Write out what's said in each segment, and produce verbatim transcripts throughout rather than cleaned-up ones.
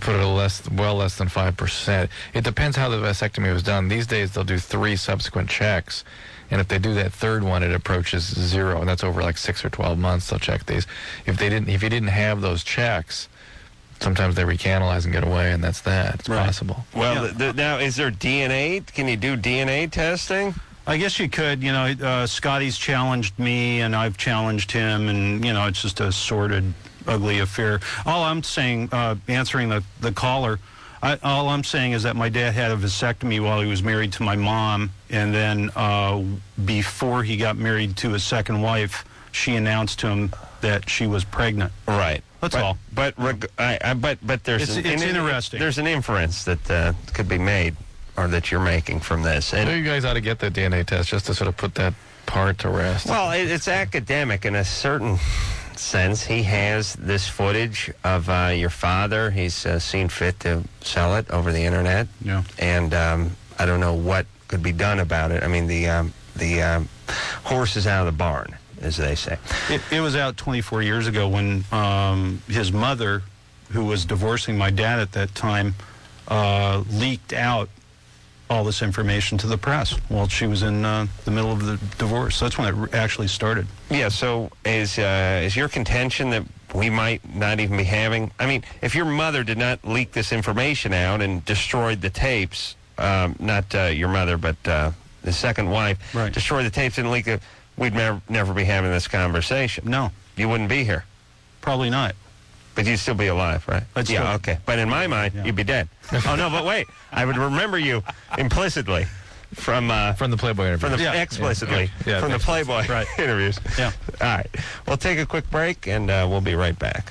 put it at less, well less than five percent. It depends how the vasectomy was done. These days, they'll do three subsequent checks. And if they do that third one, it approaches zero, and that's over like six or twelve months. They'll check these. If they didn't, if you didn't have those checks, sometimes they recanalize and get away, and that's that. It's right. possible. Well, Yeah. th- th- now is there D N A? Can you do D N A testing? I guess you could. You know, uh, Scotty's challenged me, and I've challenged him, and you know, it's just a sordid, ugly affair. All I'm saying, uh, answering the the caller. I, all I'm saying is that my dad had a vasectomy while he was married to my mom, and then uh, before he got married to his second wife, she announced to him that she was pregnant. Right. That's but, all. But reg- I, I, but but there's It's- an, it's an- interesting. There's an inference that uh, could be made, or that you're making from this. And So you guys ought to get the D N A test just to sort of put that part to rest. well, it, it's academic in a certain sense. He has this footage of uh, your father. He's uh, seen fit to sell it over the internet. Yeah. And um, I don't know what could be done about it. I mean, the um, the um, horse is out of the barn, as they say. It, it was out twenty-four years ago when um, his mother, who was divorcing my dad at that time, uh, leaked out all this information to the press while she was in uh, the middle of the divorce. That's when it r- actually started. Yeah, so is uh, is your contention that we might not even be having... I mean, if your mother did not leak this information out and destroyed the tapes, um, not uh, your mother, but uh, the second wife, Right. destroyed the tapes and leaked it, we'd never, never be having this conversation. No, You wouldn't be here. probably not. But you'd still be alive, right? I'd yeah, still- okay. But in my mind, Yeah. you'd be dead. Oh, no, but wait. I would remember you implicitly from... Uh, From the Playboy interview. From the Yeah. explicitly Yeah. Yeah, from the makes sense. Playboy Right. interviews. Yeah. All right. We'll take a quick break, and uh, we'll be right back.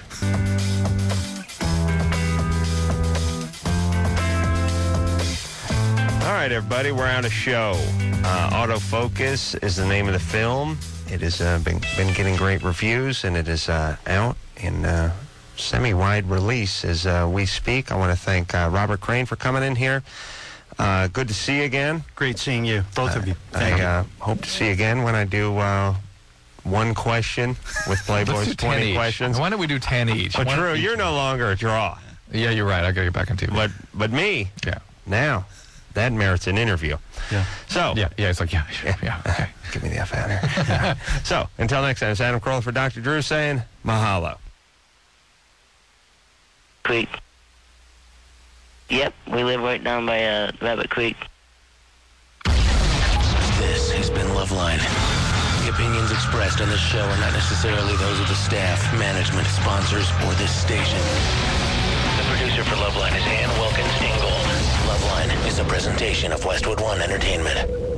All right, everybody, we're on a show. Uh, Autofocus is the name of the film. It has uh, been, been getting great reviews, and it is uh, out in uh, semi-wide release as uh, we speak. I want to thank uh, Robert Crane for coming in here. Uh, good to see you again. Great seeing you, both of you. I Thank you. uh, hope to see you again when I do uh, one question with Let's do Playboy's ten twenty each. questions. Why don't we do ten each? But One Drew, each. you're no longer a draw. Yeah, you're right. I got to get back on T V. But but me, yeah. now, that merits an interview. Yeah. So, Yeah, yeah, it's like, yeah, sure, yeah, okay. give me the F out here. So, until next time, it's Adam Carolla for Doctor Drew saying mahalo. Creek. Yep, we live right down by uh, Rabbit Creek. This has been Loveline. The opinions expressed on this show are not necessarily those of the staff, management, sponsors, or this station. The producer for Loveline is Ann Wilkins Ingold. Loveline is a presentation of Westwood One Entertainment.